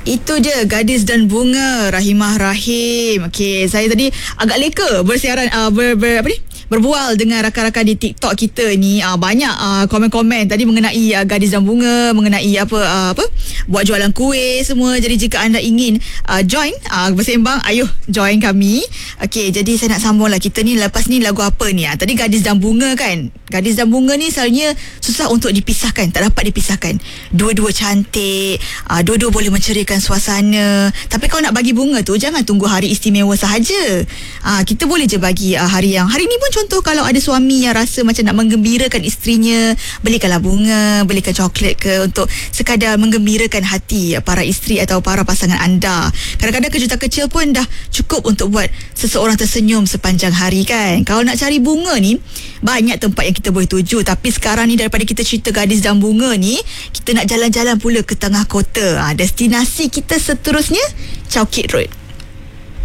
Itu je Gadis dan Bunga, Rahimah Rahim. Okey, saya tadi agak leka bersiaran berbual dengan rakan-rakan di TikTok kita ni. Banyak komen-komen tadi mengenai Gadis dan Bunga, mengenai apa buat jualan kuih semua. Jadi jika anda ingin join bersembang, ayuh join kami. Okey, jadi saya nak sambung lah. Kita ni lepas ni lagu apa ni? Tadi Gadis dan Bunga kan. Gadis dan Bunga ni selalunya susah untuk dipisahkan, tak dapat dipisahkan. Dua-dua cantik, dua-dua boleh menceriakan suasana. Tapi kalau nak bagi bunga tu, jangan tunggu hari istimewa sahaja. Kita boleh je bagi hari ni pun. Contoh kalau ada suami yang rasa macam nak menggembirakan isterinya, belikanlah bunga, belikan coklat ke, untuk sekadar menggembirakan hati para isteri atau para pasangan anda. Kadang-kadang kejutan kecil pun dah cukup untuk buat seseorang tersenyum sepanjang hari kan. Kalau nak cari bunga ni, banyak tempat yang kita boleh tuju. Tapi sekarang ni, daripada kita cerita Gadis dan Bunga ni, kita nak jalan-jalan pula ke tengah kota. Destinasi kita seterusnya Chowkit Road.